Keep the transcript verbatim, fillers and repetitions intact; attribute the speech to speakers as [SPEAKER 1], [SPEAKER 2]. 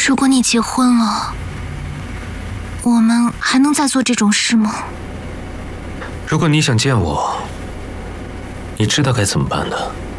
[SPEAKER 1] 如果你结婚了，我们还能再做这种事吗？
[SPEAKER 2] 如果你想见我，你知道该怎么办的。